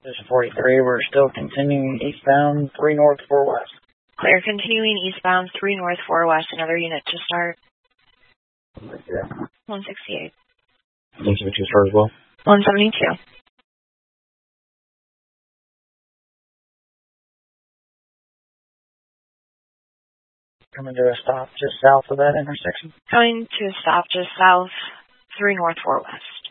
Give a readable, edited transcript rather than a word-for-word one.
This is 43. We're still continuing eastbound 3 north, 4 west. Clear, continuing eastbound 3 north, 4 west. Another unit to start. 168. 172 start as well. 172. Coming to a stop just south of that intersection. Coming to a stop just south 3 north, 4 west.